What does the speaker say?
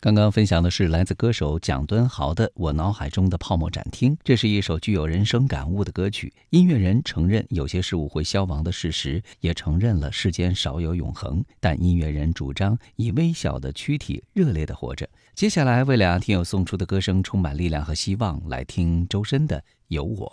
刚刚分享的是来自歌手蒋敦豪的《我脑海中的泡沫展厅》，这是一首具有人生感悟的歌曲。音乐人承认有些事物会消亡的事实，也承认了世间少有永恒，但音乐人主张以微小的躯体热烈地活着。接下来为两听友送出的歌声充满力量和希望，来听周深的《有我》。